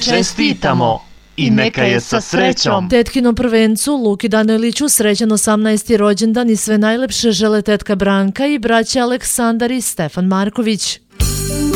Čestitamo i neka je sa srećom. Tetkinom prvencu Luki Daniliću srećan 18. rođendan i sve najlepše žele tetka Branka i braća Aleksandar i Stefan Marković.